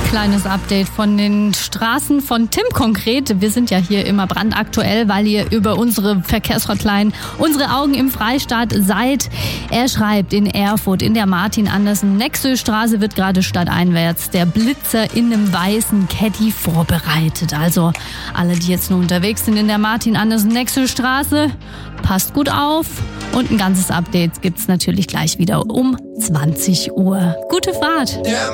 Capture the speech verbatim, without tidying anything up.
Kleines Update von den Straßen von Tim konkret. Wir sind ja hier immer brandaktuell, weil ihr über unsere Verkehrshotline unsere Augen im Freistaat seid. Er schreibt, in Erfurt in der Martin-Andersen-Nexö-Straße wird gerade stadteinwärts der Blitzer in einem weißen Caddy vorbereitet. Also alle, die jetzt nur unterwegs sind in der Martin-Andersen-Nexö-Straße, passt gut auf. Und ein ganzes Update gibt's natürlich gleich wieder um zwanzig Uhr. Gute Fahrt! Der